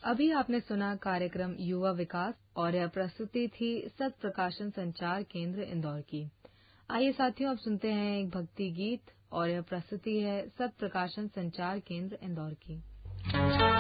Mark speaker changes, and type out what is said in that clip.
Speaker 1: अभी आपने सुना कार्यक्रम युवा विकास और यह प्रस्तुति थी सत प्रकाशन संचार केंद्र इंदौर की। आइए साथियों, अब सुनते हैं एक भक्ति गीत और यह प्रस्तुति है सत प्रकाशन संचार केंद्र इंदौर की।